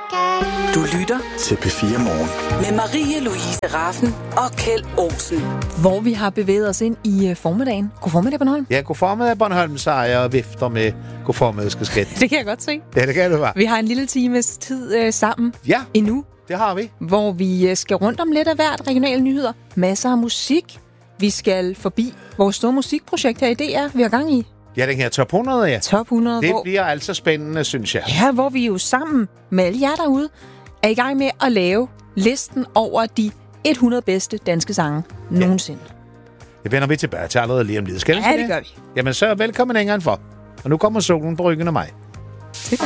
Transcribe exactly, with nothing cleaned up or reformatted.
Du lytter til P fire Morgen med Marie Louise Raffen og Kjeld Olsen. Hvor vi har bevæget os ind i formiddagen. God formiddag, Bornholm. Ja, god formiddag, Bornholm, så jeg vifter med god formiddag, skæt. Det kan jeg godt se. Ja, det kan du bare. Vi har en lille times tid øh, sammen Ja, endnu, det har vi. hvor vi øh, skal rundt om lidt af hvert regionale nyheder. Masser af musik. Vi skal forbi vores store musikprojekt her i D R, vi har gang i. Ja, den her top hundrede, ja. Top hundrede, Det hvor, bliver altså spændende, synes jeg. ja, hvor vi jo sammen med alle jer derude er i gang med at lave listen over de hundrede bedste danske sange ja. nogensinde. Det vender vi tilbage til allerede lige om lidt. Skal Ja, det gør vi. Jamen så velkommen indenfor. Og nu kommer solen på ryggen af mig.